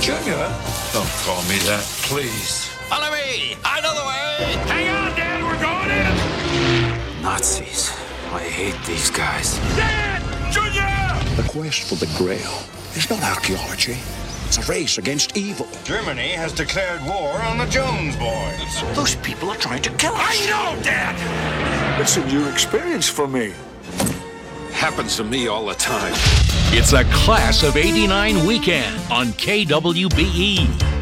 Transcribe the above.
Junior? Don't call me that, please. Follow me! I know the way! Hang on, Dad, we're going in! Nazis. I hate these guys. Dad! Junior! The quest for the Grail is not archaeology. It's a race against evil. Germany has declared war on the Jones boys. Those people are trying to kill us. I know, Dad! It's a new experience for me. Happens to me all the time. It's a Class of '89 weekend on KWBE.